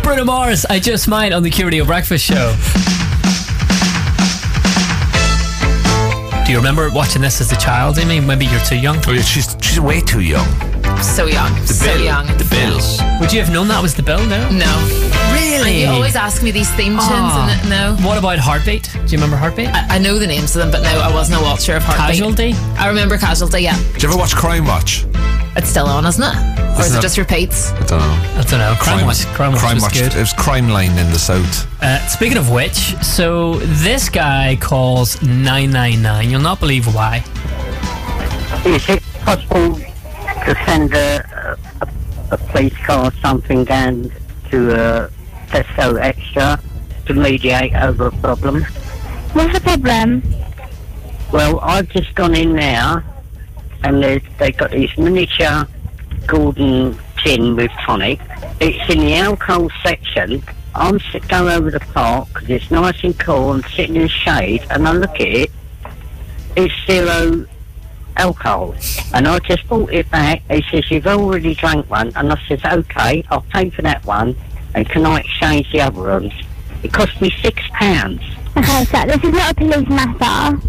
Bruno Mars, I Just Might on the Q Radio Breakfast Show. Do you remember watching this as a child, Amy? Maybe you're too young. Oh yeah, she's way too young. So young. The Bills. Would you have known that was the bill now? No. Really? You always ask me these theme tunes and no. What about Heartbeat? Do you remember Heartbeat? I know the names of them, but no, I wasn't a watcher of Heartbeat. Casualty? I remember Casualty, yeah. Did you ever watch Crime Watch? It's still on, isn't it? Or is it just repeats? I don't know. Crime Watch was good. It was Crime Line in the South. Speaking of which, so this guy calls 999. You'll not believe why. Is it possible to send a police car or something down to Tesco Extra to mediate over a problem? What's the problem? Well, I've just gone in now and they've got this miniature Gordon tin with tonic. It's in the alcohol section. I'm going over the park because it's nice and cool and sitting in the shade, and I look at it, it's 0 alcohol, and I just brought it back. He says, you've already drank one, and I says, okay, I'll pay for that one, and can I exchange the other ones? It cost me £6. Okay, so this is not a police matter.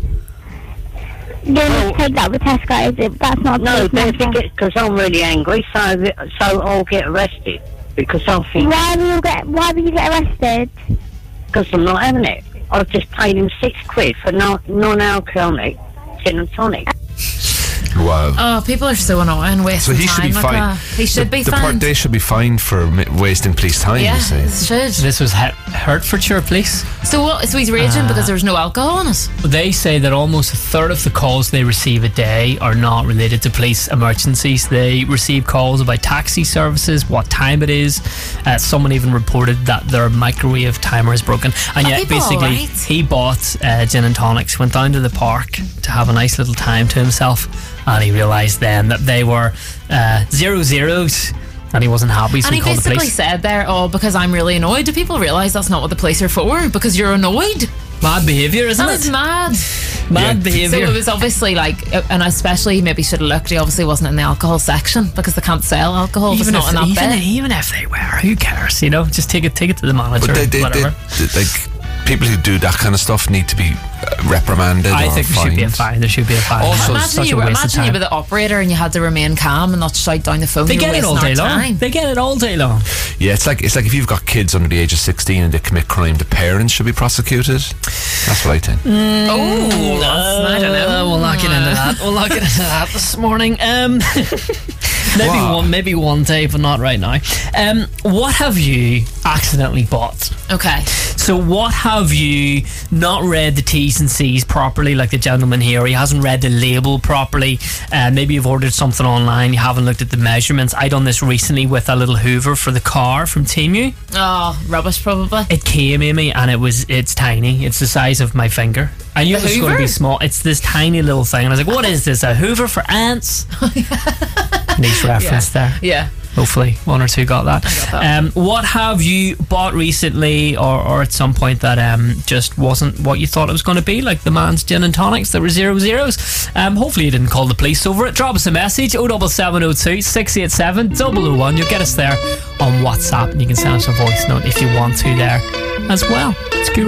You need to take that with Tesco, is it? That's not a police matter. Because I'm really angry, so I'll get arrested, because I think... Why will you get arrested? Because I'm not having it. I've just paid him £6 for non-alcoholic gin and tonic. Wow. Oh, people are so annoying, wasting So he should be time fined. He should be fined. They should be fined for wasting police time, Yeah, you see. should. This was Hertfordshire Police. So what? So he's raging because there's no alcohol in it? They say that almost a third of the calls they receive a day are not related to police emergencies. They receive calls about taxi services, what time it is. Someone even reported that their microwave timer is broken. And yet, basically, he bought gin and tonics, went down to the park to have a nice little time to himself, and he realised then that they were 0-0s, and he wasn't happy, so and he called the basically police. said there, because I'm really annoyed. Do people realise that's not what the police are for? Because you're annoyed? Mad behaviour, isn't That is mad. Mad behaviour. So it was obviously and especially he maybe should have looked. He obviously wasn't in the alcohol section because they can't sell alcohol. Even if it's not in that bin. Even if they were, who cares? You know, just take it to the manager. Whatever. People who do that kind of stuff need to be reprimanded. I think there should be a fine. There should be a fine. Also, imagine you were the operator and you had to remain calm and not shout down the phone. They get it all day long. They get it all day long. Yeah, it's like if you've got kids under the age of 16 and they commit crime, the parents should be prosecuted. That's what I think. I don't know. We'll not get into that. We'll not get into that this morning. Maybe one day, but not right now. What have you accidentally bought? Okay. So what have you not read the T's and C's properly, like the gentleman here? He hasn't read the label properly. Maybe you've ordered something online, you haven't looked at the measurements. I done this recently with a little Hoover for the car from Temu. Oh, rubbish probably. It came, Amy, and it's tiny. It's the size of my finger. I knew it was going to be small. It's this tiny little thing, and I was like, what is this, a Hoover for ants? Niche reference there. Yeah. Hopefully one or two got that. What have you bought recently or at some point that just wasn't what you thought it was going to be, like the man's gin and tonics that were 0-0s? Hopefully you didn't call the police over it. Drop us a message, 07702 687 001. You'll get us there on WhatsApp, and you can send us a voice note if you want to there as well. It's good.